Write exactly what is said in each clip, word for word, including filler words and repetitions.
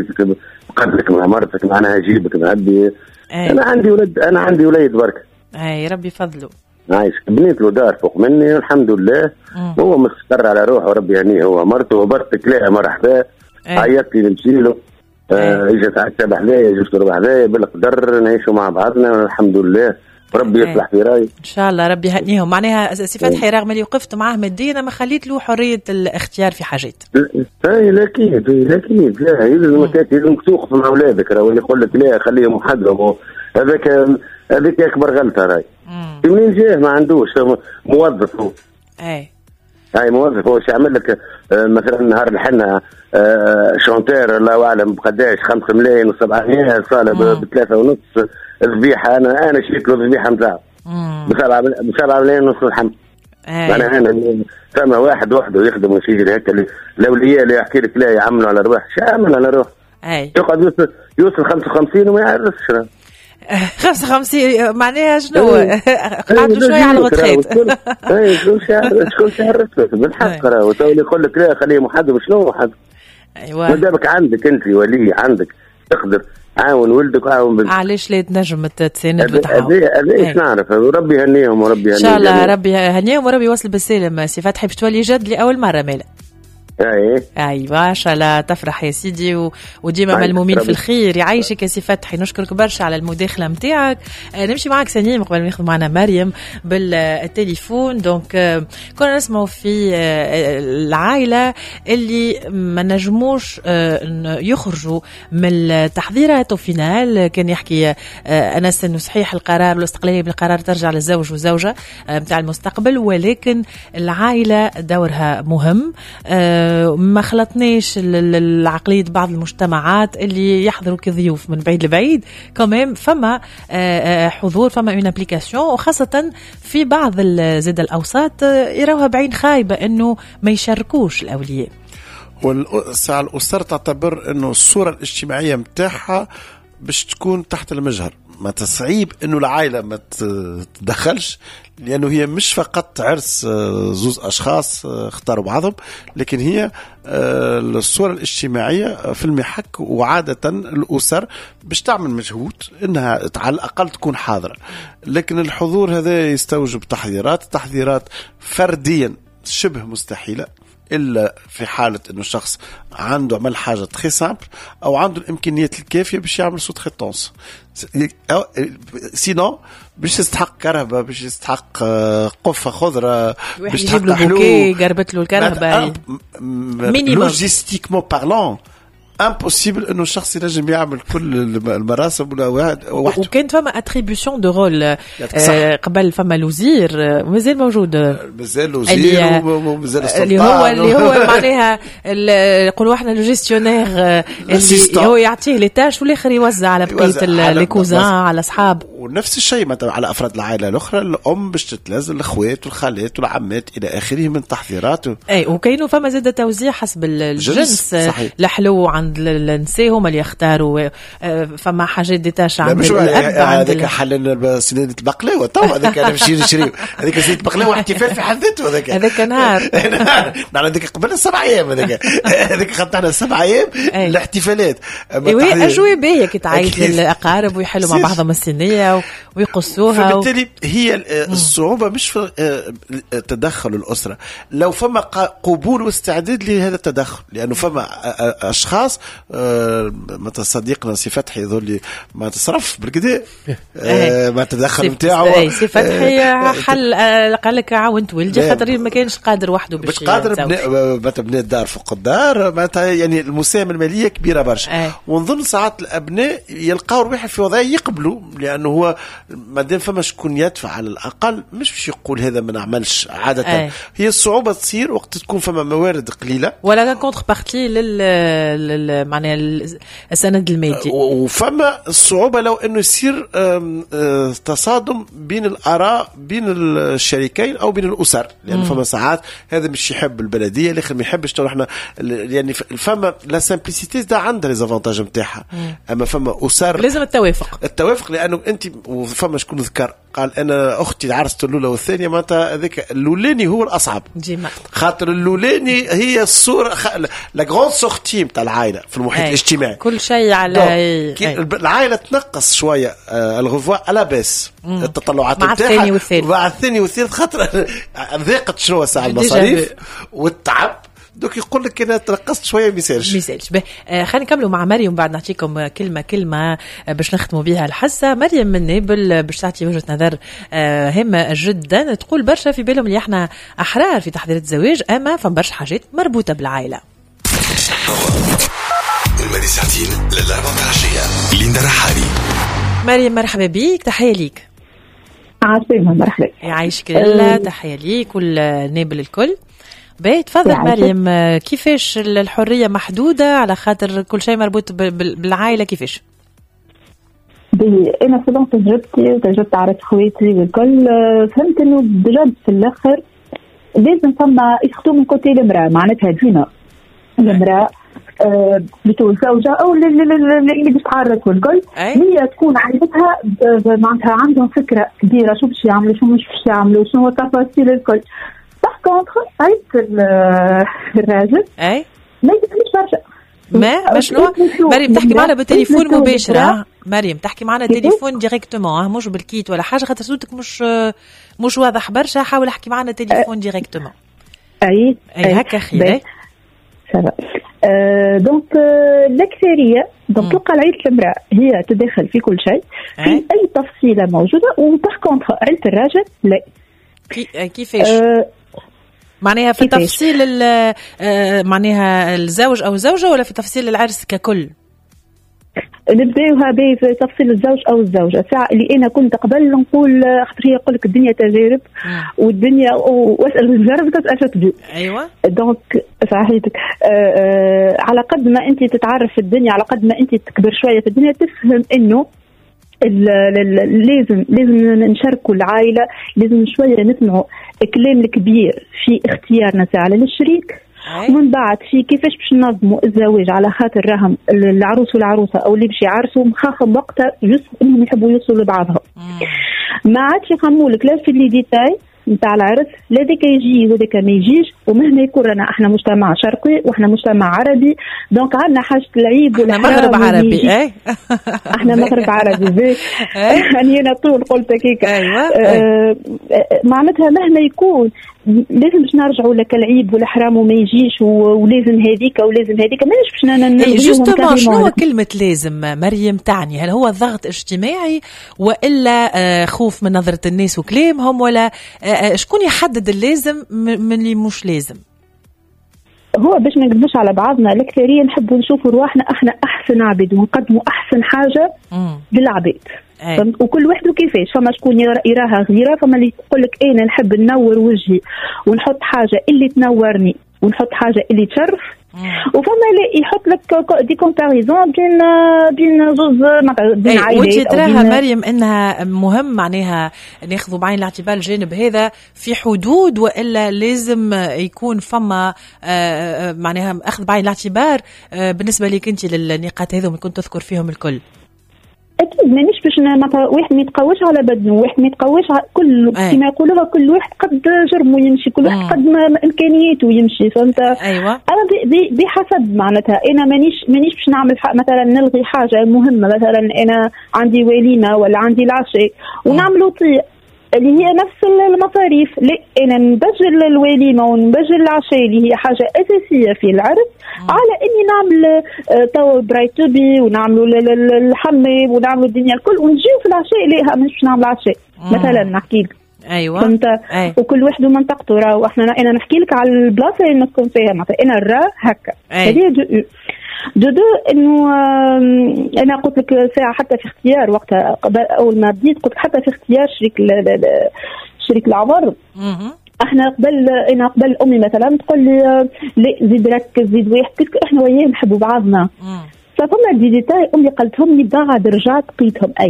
قدرك مع مرتك معناها جيبك نعدي. انا عندي ولد انا عندي وليد برك. اي ربي فضله. عايش بنيت له دار فوق مني الحمد لله. مم. هو مستقر على روحه وربي يهنيه. هو مرته وبرتك لا مرحبا. عيطت نمشي له. آه اجت عتب حذايا جبت ربع حذايا بالقدر نعيشوا مع بعضنا الحمد لله. ربي يصلح في راي ان شاء الله. ربي يهنيهم. معناها سي فتحي رغم اللي وقفت معاه ماديا ما خليت له حريه الاختيار في حاجات. اي لا اكيد لا اكيد لا لازم لازم توقف مع اولادك. راهو يقول لك لا خليهم محدهم. هذاك هذيك اكبر غلطه راي. منين جاه ما عندوش موظف هو. اي هاي موظف هو يعمل لك آه مثلا نهار الحنه آه شونتير الله اعلم بقداش خمسة ملايين وسبعمية صاله بثلاثه ونص ذبيحه. انا انا شريت له الذبيحه نتاعو بسبعه بسبعه ملايين ونص الحم. انا انا فما واحد وحده يخدم ويشيل هكا الاولياء اللي يحكي لك لا يعملوا على روح شامل على روح. اي يقعد يوصل يوصل خمسة وخمسين وما يعرفش خمسة وخمسين معناها شنو قعدوا شويه على الغطخيت. اي شكون شعر شكون شعر بالحق راه وتولي يقول لك لا خليه محدد. شنو محدد؟ ايوه مادامك عندك انت ولي عندك تقدر عاون ولدك وعاون بنتك علاش لا تنجم تساند وتعاون. هذا هذا ايش نعرف. وربي يهنيهم وربي يهنيهم ان شاء الله. ربي يهنيهم وربي يوصل بالسلام. سي فتحي باش تولي جد لاول مره مالا. اي ايوه ان شاء الله تفرح يا سيدي و... وديما ملمومين في الخير. يعيشك يا سي فتحي. نشكرك برشا على المداخله نتاعك. آه نمشي معك سنين قبل ما ناخذ معنا مريم بالتليفون. دونك آه كنا نسمعوا في آه العائله اللي ما نجموش آه يخرجوا من التحضيرات وفينال. كان يحكي آه انس انه صحيح القرار والاستقلاليه بالقرار ترجع للزوج والزوجه نتاع آه المستقبل ولكن العائله دورها مهم. آه ما خلطناش العقلية بعض المجتمعات اللي يحضروا كضيوف من بعيد لبعيد. كمان فما حضور فما اون ابليكاسيون وخاصة في بعض الزاد الأوساط يراوها بعين خايبة انه ما يشاركوش الأولياء. والساعة الأسرة تعتبر انه الصورة الاجتماعية متاعها باش تكون تحت المجهر. ما تصعيب انه العائلة ما تدخلش لأنه هي مش فقط عرس زوز أشخاص اختاروا بعضهم لكن هي الصورة الاجتماعية في المحك. وعادة الأسر باش تعمل مجهود إنها على الأقل تكون حاضرة. لكن الحضور هذا يستوجب تحضيرات تحضيرات فرديا شبه مستحيلة إلا في حالة إنه الشخص عنده عمل حاجة تخي سامبل أو عنده الإمكانيات الكافية باش يعمل سوت خيطونس. سينو باش يستحق كهرباء باش يستحق قفة خضرة باش يجيب له بوكي قربت له الكهرباء لوجيستيكمون بارلون امبوسيبل انه الشخص ينجم يعمل كل المراسم ولا واحد وحده. وكانت فما اتريبيوشن دو رول آه قبل فما لوزير مازال موجود. مازال لوزير ومازال السلطان اللي هو اللي هو معناها يقولوا احنا لو جيستيونير اللي هو يعطيه لي تاش والاخر يوزع على بقيه لي كوزان على اصحاب. ونفس الشيء مثلا على افراد العائله الاخرى الام باش تتلازم الاخوات والخالات والعمات الى اخره من تحضيرات. اي وكاينوا فما زاد توزيع حسب الجنس. الحلو عند النساء هما اللي يختاروا. فما حاجات ديتاش عند الاب. هذاك حل سنينة البقلاوه تو هذاك انا نمشي نشري هذيك سنينة البقلاوه احتفال في حد ذاته. هذاك هذاك نهار نحن هذيك قبل السبع ايام هذاك هذيك خطنا سبع ايام الاحتفالات. اي اجواء باهيه كي تعيط للاقارب ويحلوا مع بعضهم السنيه ويقصوها. فبالتالي هي الصعوبه مش في تدخل الاسره. لو فما قبول واستعداد لهذا التدخل لانه فما اشخاص مثلا صديقنا سي فتحي يظل ما تصرف بالكدا ما تدخل نتاعو. سي فتحي حل قال لك عاونت ولدي خاطر ما كانش قادر وحده باش قادر بناء الدار فوق الدار معناتها يعني المساهمه الماليه كبيره برشا. ونظن ساعات الابناء يلقاو روحهم في وضعيه يقبلوا لانه هو مادام فما شكون يدفع على الاقل مش باش يقول هذا ما نعملش عاده. أي. هي الصعوبه تصير وقت تكون فما موارد قليله ولا كونتر بارتي لل معناها السند المادي. وفما الصعوبه لو انه يصير تصادم بين الاراء بين الشريكين او بين الاسر لان يعني فما ساعات هذا مش يحب البلديه الاخر ما يحبش تو احنا يعني فما لا سامبليسيتي ده عندها لي زافونتاج نتاعها. اما فما اسر لازم التوافق التوافق لانه انت انت وفما شكون ذكر قال انا اختي العرس الاولى والثانيه معناتها هذاك الاولاني هو الاصعب ديما خاطر الاولاني هي الصوره خ... لا غران سورتي نتاع العائله في المحيط الاجتماعي كل شيء على العائله تنقص شويه الغفوه على باس التطلعات نتاعها مع الثاني والثالث خاطر ذاقت شنو ساعه المصاريف والتعب دوك يقول لك انا ترقصت شويه ميسالش ميسالش آه خلينا نكملوا مع مريم بعد نعطيكم كلمه كلمه باش نختموا بها الحصه. مريم من نابل باش تعطي وجهه نظر آه هامه جدا. تقول برشا في بالهم اللي احنا احرار في تحضير الزواج اما فما برشا حاجات مربوطه بالعائله. المادي ساعتين للأربعة العشية. ليندا رحالي. مريم مرحبا بيك تحيه ليك. عسلامة مرحبا. يعيشك الله تحيه ليك والنابل الكل. باهي تفضل مريم كيفاش الحريه محدوده على خاطر كل شيء مربوط بالعائله كيفاش؟ انا في تجربتي وتجربه عرس خواتي والكل فهمت انه بجد في الاخر لازم فما يخطو من كوتي المراه معناتها ديما المراه آه بتو الزوجه او اللي باش تعرس والكل هي تكون عائلتها معناتها عندهم فكره كبيره شو باش يعملوا شو مش باش يعملوا شنو التفاصيل الكل. باغ كونتخ عيد الراجل اي ما يدخلش برشا ما شنو مريم تحكي معنا بالتليفون مباشره. مريم تحكي معنا تليفون ديريكتومون مش بالكيت ولا حاجه خاطر صوتك مش مش واضح برشا. حاول احكي معنا تليفون ديريكتومون. اي اي هكا خير. سافا دونك الاكثريه دونك تلقى العيله المراه هي تدخل في كل شيء في اي تفصيله موجوده وباغ كونتخ عيله الراجل لا. كيفاش معناها في تفصيل معناها الزوج او الزوجه ولا في تفصيل العرس ككل؟ نبداوها في تفصيل الزوج او الزوجه. ساعه اللي انا كنت قبل نقول خاطر هي يقول لك الدنيا تجارب والدنيا واسال الجرب تسال شتبي. ايوه دونك صحيتك آه آه على قد ما انت تتعرف في الدنيا على قد ما انت تكبر شويه في الدنيا تفهم انه لازم لازم نشاركوا العائله لازم شويه نسمعوا الكلام الكبير في اختيارنا تاع للشريك ومن بعد في كيفاش باش ننظموا الزواج على خاطر راهم العروس والعروسه او اللي باش يعرسوا مخاخم وقتها جست انهم يحبوا يوصلوا لبعضهم. ما عادش يخمولك لا في لي ديتاي نتاع العرس لا ديك يجي وذاك ما يجيش ومهما يكون رانا احنا مجتمع شرقي واحنا مجتمع عربي دونك عندنا حاجه العيب والحرام. احنا مغرب عربي اي احنا مغرب عربي زي يعني انا طول قلت هيك ايوه معناتها مهما يكون لازم باش نرجعوا لك العيب والحرام وما يجيش ولازم هذيك ولازم هذيك مانيش باش ننجيهم. جوستومون شنو كلمه لازم مريم تعني؟ هل هو ضغط اجتماعي والا خوف من نظره الناس وكلامهم ولا شكون يحدد اللازم من اللي مش لازم؟ هو باش ما نقدمش على بعضنا الاكثريه نحبوا نشوفوا رواحنا احنا احسن عبيد ونقدموا احسن حاجه للعبيد. وكل واحد كيفاش فما شكون يراها غيره فما اللي يقول لك انا نحب ننور وجهي ونحط حاجه اللي تنورني ونحط حاجه اللي تشرف وفما اللي يحط لك دي كومباريزون بين بين زوز بين عائلات. وانت تراها مريم انها مهم معناها ناخذوا بعين الاعتبار الجانب هذا في حدود والا لازم يكون فما معناها اخذ بعين الاعتبار بالنسبه لك انت للنقاط هذو اللي كنت تذكر فيهم الكل؟ اكيد مانيش باش واحد ما يتقواش على بدنه واحد ما يتقواش كل كما يقولوها كل واحد قد جرمه يمشي كل واحد قد ما امكانياته يمشي فهمت. ايوه انا بحسب معناتها انا مانيش مانيش باش نعمل مثلا نلغي حاجه مهمه مثلا انا عندي وليمه ولا عندي العشاء ونعملوا طيق اللي هي نفس المصاريف. لا انا نبجل الوليمه ونبجل العشاء اللي هي حاجه اساسيه في العرس على اني نعمل تو برايتوبي ونعملوا الحمام ونعملوا الدنيا الكل ونجيو في العشاء ليها مش نعمل عشاء مثلا نحكي لك. ايوه فهمت. وكل واحد ومنطقته راه واحنا انا نحكي لك على البلاصه اللي نسكن فيها مثلا انا الرا هكا هذه دو دو دو انه انا قلت لك ساعه حتى في اختيار وقتها اول ما بديت قلت حتى في اختيار شريك شريك العمر احنا قبل انا قبل امي مثلا تقول لي لا زيد ركز زيد واحد كيف احنا وياه نحبوا بعضنا فما دي ديتاي امي قالتهم لي بعد رجعت لقيتهم اي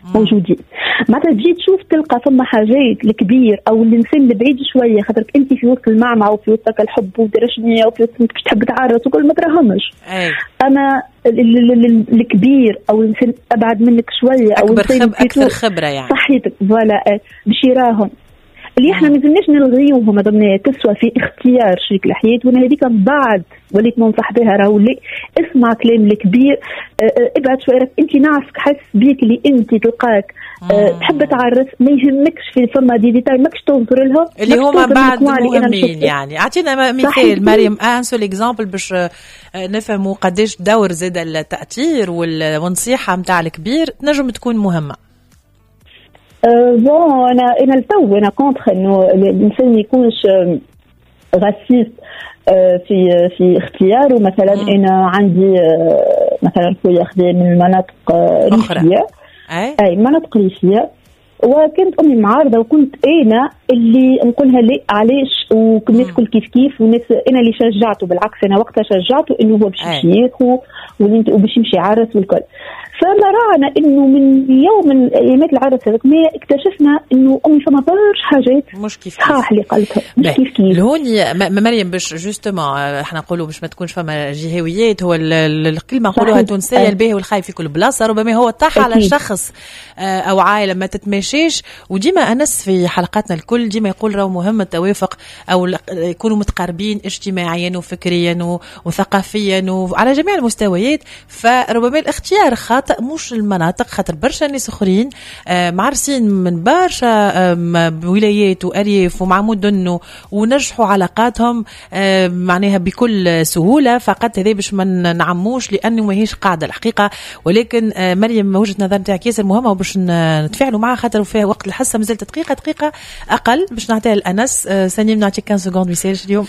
موجودين. معناتها تجي تشوف تلقى فما حاجات الكبير او الانسان اللي بعيد شويه، خاطرك انت في وسط المعمعة وفي وسط الحب ودرشنيه وفي وسط انك تحب تعرس وكل ما تراهمش. اما الكبير او الانسان ابعد منك شويه او اكبر خب... اكثر خبره يعني صحيتك فوالا باش يراهم اللي احنا ما زلناش نلغيوهم هذوما تسوى في اختيار شريك الحياه. وانا هذيك بعد وليت ننصح بها، راهو اللي اسمع كلام الكبير، اه ابعد شويه، راك انت نعرفك حس بيك اللي انت تلقاك اه تحب تعرف، ما يهمكش في فما دي ديتاي ماكش تنظر لهم اللي هما بعد مهمين. يعني اعطينا مثال مريم انسو ليكزامبل باش نفهموا قداش دور زاد التاثير والنصيحه نتاع الكبير تنجم تكون مهمه. أه بون انا انا التو انا كونتر انه الانسان ما يكونش غاسيست أه في في اختياره. مثلا م. انا عندي أه مثلا خويا خدام من مناطق ريفيه، اي اي مناطق ريفيه، وكنت امي معارضه وكنت انا اللي نقولها لي علاش، والناس كل كيف كيف، والناس انا اللي شجعته، بالعكس انا وقتها شجعته انه هو باش يمشي ياخذ وباش يمشي يعرس والكل. فما رانا انه من يوم من ايامات العرس هذاك ما اكتشفنا انه امي فما برشا حاجات مش كيف صح اللي قالتها مش كيف كيف. لهوني مريم باش جوستومون احنا نقولوا باش ما تكونش فما جهويات، هو الكلمه نقولوها التونسيه الباهي والخايف في كل بلاصه، ربما هو طاح على شخص او عائله ما تتماشيش. وديما انس في حلقاتنا الكل ديما يقول راهو مهم التوافق او يكونوا متقاربين اجتماعيا وفكريا وثقافيا وعلى جميع المستويات. فربما الاختيار خاطئ مش المناطق، خاطر برشا ناس اخرين معرسين من برشا ولايات وارياف ومع مدن ونجحوا علاقاتهم معناها بكل سهوله. فقط هذا باش ما نعموش لانه ماهيش قاعده الحقيقه. ولكن مريم وجهه نظر نتاعك ياسر مهمه وباش نتفاعلوا معها، خاطر في وقت الحصه مازالت دقيقه دقيقه اقل باش نعطيها لانس. سنيم نعطيك خمسة سكوند ميساج اليوم.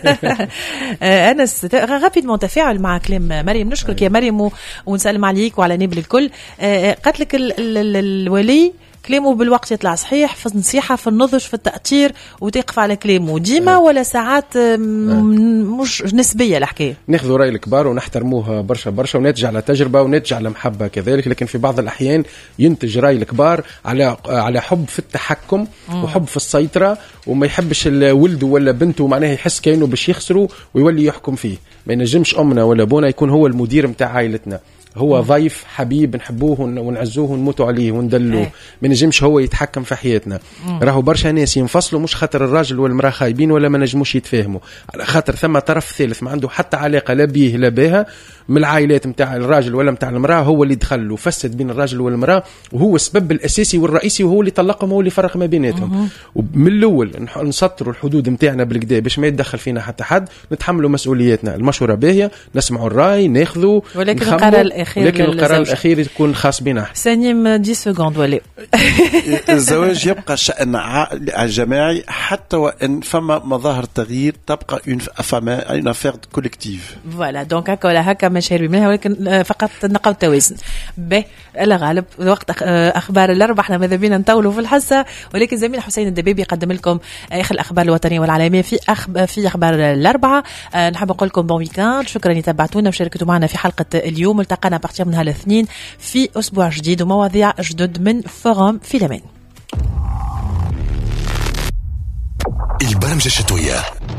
انس غابيدمون تفاعل مع كلام مريم. نشكرك يا مريم ونسلم عليك وعلى نبل الكل. قالت لك الولي كلامه بالوقت يطلع صحيح، في النصيحة في النضج في التأثير وتقف على كلامه ديما ولا ساعات مش نسبية الحكاية. ناخذوا رأي الكبار ونحترموها برشا برشا ونتج على تجربة ونتج على محبة كذلك، لكن في بعض الأحيان ينتج رأي الكبار على على حب في التحكم مم. وحب في السيطرة، وما يحبش ولده ولا بنته معناه يحس كأنه باش يخسره ويولي يحكم فيه. ما ينجمش أمنا ولا بونا يكون هو المدير متاع عائلتنا، هو ضيف حبيب نحبوه ونعزوه ونموتوا عليه وندلوه، ما نجمش هو يتحكم في حياتنا. راهو برشا ناس ينفصلوا مش خاطر الراجل والمراه خايبين ولا ما نجموش يتفاهموا، على خاطر ثم طرف ثالث ما عنده حتى علاقه لا بيه لا بها من العائلات نتاع الراجل ولا نتاع المراه، هو اللي دخل وفسد بين الراجل والمراه، وهو السبب الاساسي والرئيسي، وهو اللي طلقهم وهو اللي فرق ما بيناتهم. ومن الاول نسطروا الحدود نتاعنا بالكدا باش ما يتدخل فينا حتى حد، نتحملوا مسؤولياتنا. المشوره باهيه، نسمعوا الراي، ناخذوا، ولكن القرار الاخير لكن القرار الاخير يكون خاص بنا. سنيم عشر سكوند ولي. الزواج يبقى شأن جماعي حتى وان فما مظاهر تغيير، تبقى اون فما اون افير كوليكتيف. فوالا دونك هكا ولا هكا مش هاربين منها، ولكن فقط نقاو التوازن. به لا غالب وقت اخبار الاربع، احنا ماذا بينا نطولوا في الحصه، ولكن زميل حسين الدبيبي يقدم لكم اخر الاخبار الوطنيه والعالميه في أخب في اخبار الاربعه. أه نحب نقول لكم بون ويكاند، شكرا اللي تابعتونا وشاركتوا معنا في حلقه اليوم. التقينا بارتير من هالاثنين في اسبوع جديد ومواضيع جدد من فورم في الأمان. البرمجة الشتوية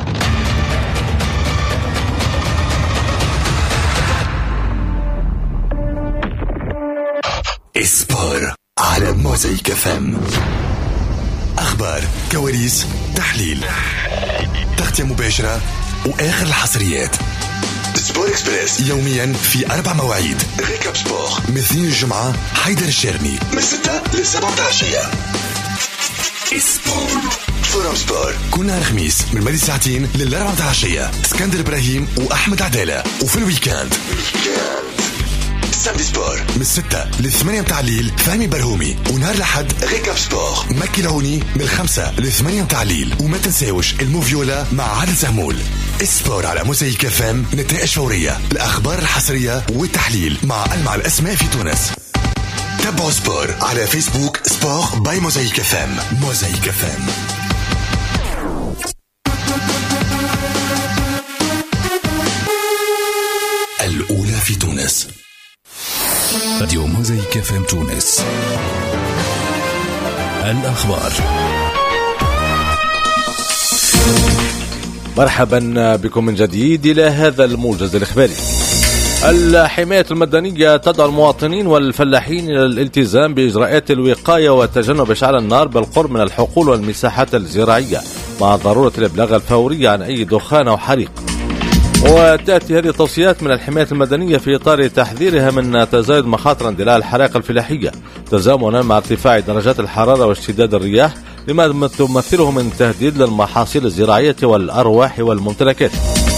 إسبور على موزايك فم. أخبار، كواليس، تحليل، تغطية مباشرة وآخر الحصريات. سبور إكسبريس يوميا في أربع مواعيد. ريكاب سبور من اثنين الجمعة، حيدر الشرني من ستة لسبعة العشية. سبور فورم سبور كل نهار خميس من مالي ساعتين للأربعة العشية. اسكندر إبراهيم وأحمد عدالة. وفي الويكاند سامدي سبور من ستة لثمانية متاع الليل فهمي برهومي. ونهار الأحد ريكاب سبور مكي العوني من خمسة لثمانية متاع الليل. وما تنساوش الموفيولا مع عادل زهمول. السبور على موزايك اف ام، نتائج فورية، الأخبار الحصرية والتحليل مع ألمع الأسماء في تونس. تابعوا سبور على فيسبوك سبور باي موزايك اف ام. موزايك اف ام الأولى في تونس. راديو موزايك اف ام تونس. الأخبار. مرحبا بكم من جديد إلى هذا الموجز الإخباري. الحماية المدنية تدعو المواطنين والفلاحين إلى الالتزام بإجراءات الوقاية وتجنب إشعال النار بالقرب من الحقول والمساحات الزراعية مع ضرورة الإبلاغ الفوري عن أي دخان أو حريق. وتأتي هذه التوصيات من الحماية المدنية في إطار تحذيرها من تزايد مخاطر اندلاع الحرائق الفلاحية تزامنا مع ارتفاع درجات الحرارة واشتداد الرياح لما تمثله من تهديد للمحاصيل الزراعية والأرواح والممتلكات.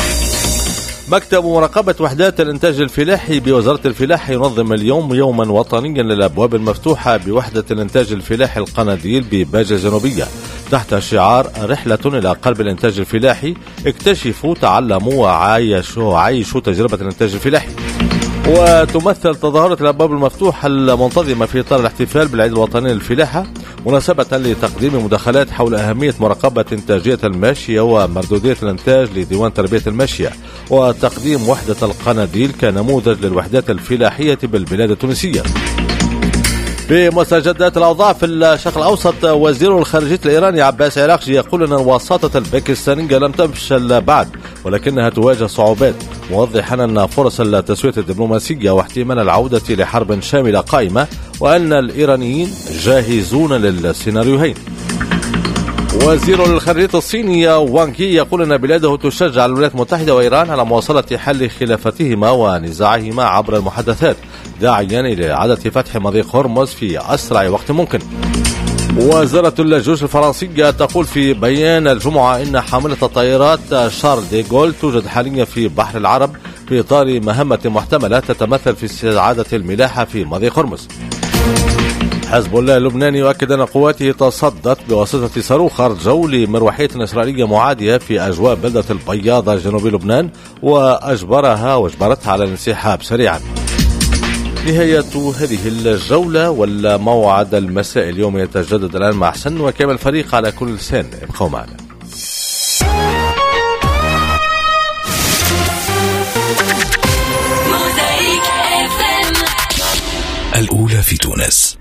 مكتب مراقبة وحدات الإنتاج الفلاحي بوزارة الفلاحة ينظم اليوم يوما وطنيا للأبواب المفتوحة بوحدة الإنتاج الفلاحي القناديل بباجة الجنوبية تحت شعار رحلة إلى قلب الإنتاج الفلاحي، اكتشفوا تعلموا وعايشوا عيشوا تجربة الإنتاج الفلاحي. وتمثل تظاهرة الأبواب المفتوحة المنتظمة في إطار الاحتفال بالعيد الوطني للفلاحة مناسبة لتقديم مداخلات حول أهمية مراقبة إنتاجية الماشية ومردودية الإنتاج لديوان تربية الماشية، وتقديم وحدة القناديل كنموذج للوحدات الفلاحية بالبلاد التونسية. بمستجدات الأوضاع في الشرق الأوسط، وزير الخارجية الإيراني عباس عراقجي يقول أن الوساطة الباكستانية لم تفشل بعد ولكنها تواجه صعوبات، موضحا أن فرص التسوية الدبلوماسية واحتمال العودة لحرب شاملة قائمة، وأن الإيرانيين جاهزون للسيناريوهين. وزير الخارجية الصيني وانغ يي يقول أن بلاده تشجع الولايات المتحدة وإيران على مواصلة حل خلافتهما ونزاعهما عبر المحادثات، داعيا إلى إعادة فتح مضيق هرمز في أسرع وقت ممكن. وزارة الجيوش الفرنسية تقول في بيان الجمعة إن حاملة الطائرات شارل دي غول توجد حاليا في بحر العرب في إطار مهمة محتملة تتمثل في استعادة الملاحة في مضيق هرمز. حزب الله اللبناني يؤكد أن قواته تصدت بواسطة صاروخ أرض جو لمروحية إسرائيلية معادية في أجواء بلدة البياضة جنوب لبنان، وأجبرها واجبرتها على الانسحاب سريعا. نهاية هذه الجولة، والموعد المساء اليوم يتجدد الآن مع حسن وكامل الفريق على كل لسان. ابقوا معنا. الأولى في تونس.